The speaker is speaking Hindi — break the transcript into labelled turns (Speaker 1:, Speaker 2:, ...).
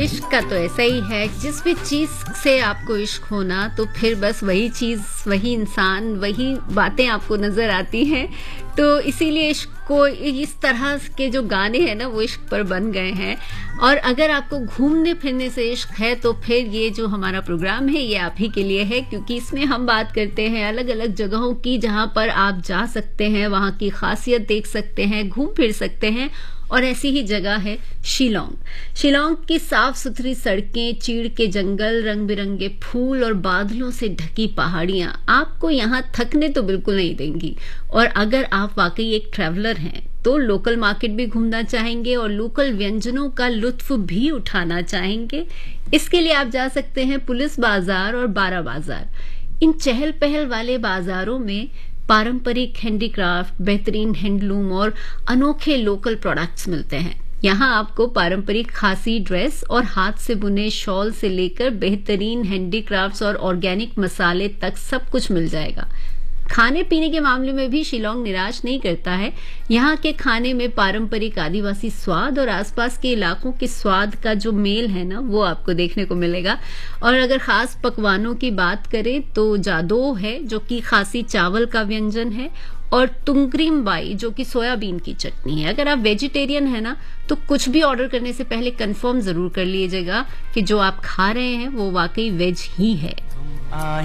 Speaker 1: इश्क का तो ऐसा ही है, जिस भी चीज से आपको इश्क होना तो फिर बस वही चीज, वही इंसान, वही बातें आपको नजर आती हैं। तो इसीलिए इश्क को इस तरह के जो गाने हैं ना वो इश्क पर बन गए हैं। और अगर आपको घूमने फिरने से इश्क है तो फिर ये जो हमारा प्रोग्राम है ये आप ही के लिए है, क्योंकि इसमें हम बात करते हैं अलग अलग जगहों की जहां पर आप जा सकते हैं, वहां की खासियत देख सकते हैं, घूम फिर सकते हैं। और ऐसी ही जगह है शिलोंग। शिलोंग की साफ सुथरी सड़कें, चीड़ के जंगल, रंग बिरंगे फूल और बादलों से ढकी पहाड़ियां आपको यहाँ थकने तो बिल्कुल नहीं देंगी। और अगर आप वाकई एक ट्रैवलर हैं तो लोकल मार्केट भी घूमना चाहेंगे और लोकल व्यंजनों का लुत्फ भी उठाना चाहेंगे, इसके लिए आप जा सकते हैं पुलिस बाजार और बारा बाजार। इन चहल पहल वाले बाजारों में पारंपरिक हैंडीक्राफ्ट, बेहतरीन हैंडलूम और अनोखे लोकल प्रोडक्ट्स मिलते हैं। यहाँ आपको पारंपरिक खासी ड्रेस और हाथ से बुने शॉल से लेकर बेहतरीन हैंडीक्राफ्ट्स और ऑर्गेनिक मसाले तक सब कुछ मिल जाएगा। खाने पीने के मामले में भी शिलोंग निराश नहीं करता है। यहाँ के खाने में पारंपरिक आदिवासी स्वाद और आसपास के इलाकों के स्वाद का जो मेल है ना वो आपको देखने को मिलेगा। और अगर खास पकवानों की बात करें तो जादो है जो कि खासी चावल का व्यंजन है, और तुंगरिम बाई जो कि सोयाबीन की चटनी है। अगर आप वेजिटेरियन है ना तो कुछ भी ऑर्डर करने से पहले कंफर्म जरूर कर लीजिएगा कि जो आप खा रहे हैं वो वाकई वेज ही है।